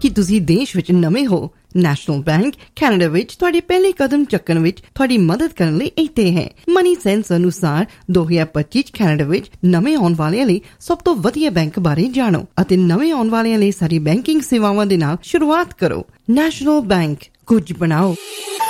कि तुसी देश विच नवे हो। नैशनल बैंक कैनेडा विच तुहाडे पहले कदम चक्कण विच तुहाडी मदद करन लई इत्थे है। मनी सेंस अनुसार 2025 कैनेडा विच नवे आउण वालियां लई सब तो वधिया बैंक बारे जाणो अते नवे आउण वालियां लई सारी बैंकिंग सेवावां दे नाल शुरुआत करो। नैशनल बैंक, कुछ बनाओ।